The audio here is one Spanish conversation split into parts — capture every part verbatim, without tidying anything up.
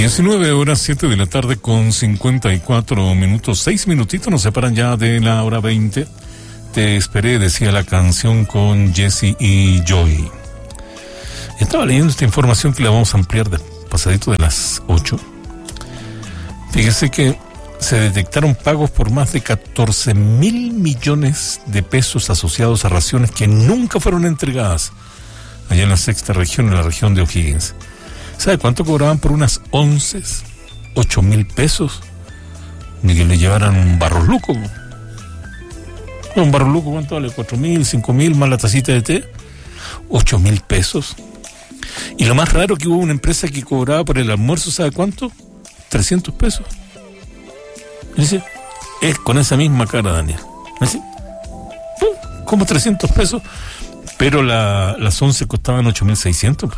diecinueve horas, siete de la tarde con cincuenta y cuatro minutos, seis minutitos nos separan ya de la hora veinte. Te esperé, decía la canción con Jesse y Joy. Estaba leyendo esta información que la vamos a ampliar de pasadito de las ocho. Fíjese que se detectaron pagos por más de catorce mil millones de pesos asociados a raciones que nunca fueron entregadas allá en la sexta región, en la región de O'Higgins. ¿Sabe cuánto cobraban por unas onces? Ocho mil pesos. Ni que le llevaran un barro luco. Un barro luco, ¿cuánto vale? Cuatro mil, cinco mil, más la tacita de té. Ocho mil pesos. Y lo más raro que hubo una empresa que cobraba por el almuerzo, ¿sabe cuánto? Trescientos pesos. Dice, es con esa misma cara, Daniel. Dice, ¿cómo trescientos pesos? Pero la, las once costaban ocho mil seiscientos.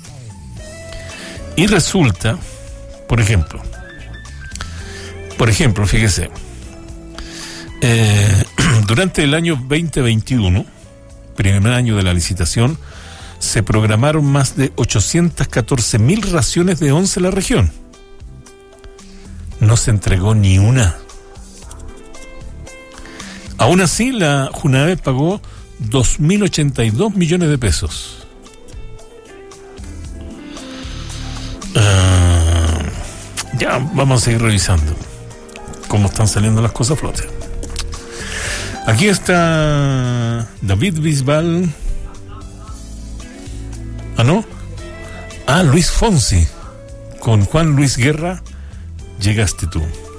Y resulta, por ejemplo, por ejemplo, fíjese, eh, durante el año veinte veintiuno, primer año de la licitación, se programaron más de ochocientas catorce mil raciones de once en la región. No se entregó ni una. Aún así, la Junave pagó dos mil ochenta y dos millones de pesos. Uh, ya vamos a seguir revisando cómo están saliendo las cosas a flote. Aquí está David Bisbal. Ah, no. Ah, Luis Fonsi con Juan Luis Guerra. Llegaste tú.